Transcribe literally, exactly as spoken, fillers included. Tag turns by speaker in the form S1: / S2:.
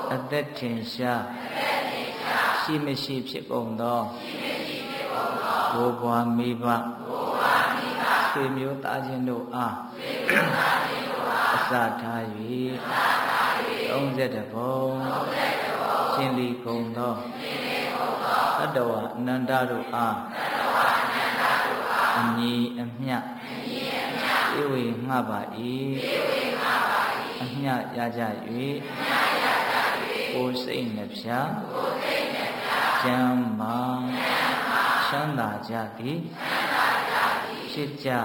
S1: အသက်ထင်ရှားရှိမရှိဖြစ်ကုန်သောဘိုးဘွားမိဘဆွေမျိုးသားချင်းတို့အားအစထား၍သုံးဆယ်တဘုံရှင်လီကုန်သောတတ္တဝအနန္တတို့အားအညီအမျှဧဝေငှပါ၏အမျှရကြ၍ကိုယ်စိတ်နှဖျားကျမ်းမာချမ်းသာကြသည်ဖြစ်ကြ